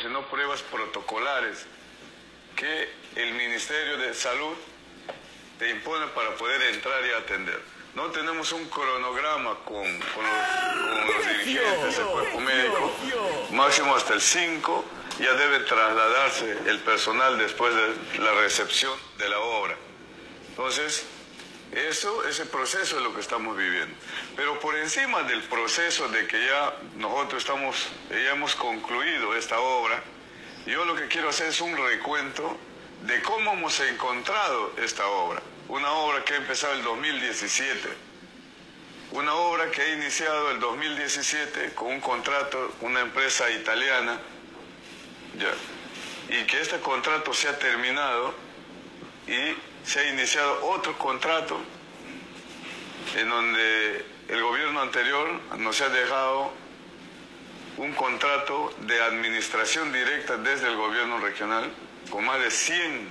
sino pruebas protocolares que el Ministerio de Salud te impone para poder entrar y atender. No tenemos un cronograma con los dirigentes del cuerpo médico, máximo hasta el 5 ya debe trasladarse el personal después de la recepción de la obra. Entonces, ese proceso es lo que estamos viviendo. Pero por encima del proceso de que ya nosotros ya hemos concluido esta obra, yo lo que quiero hacer es un recuento de cómo hemos encontrado esta obra. Una obra que ha empezado el 2017. Una obra que ha iniciado el 2017 con un contrato, una empresa italiana, y que este contrato se ha terminado y se ha iniciado otro contrato en donde el gobierno anterior nos ha dejado un contrato de administración directa desde el gobierno regional con más de 100